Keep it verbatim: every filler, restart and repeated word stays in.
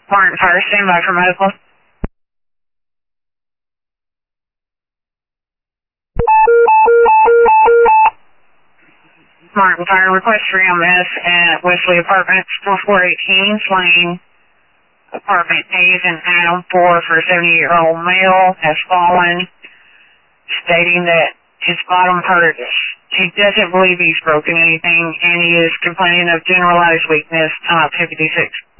Martin Fire, stand by for medical. Martin Fire, request for E M S at Wesley Apartments, four four eight Kings Lane. Apartment A's and Adam four for a seventy-year-old male has fallen, stating that his bottom hurts. He doesn't believe he's broken anything, and he is complaining of generalized weakness, uh, fifty-six.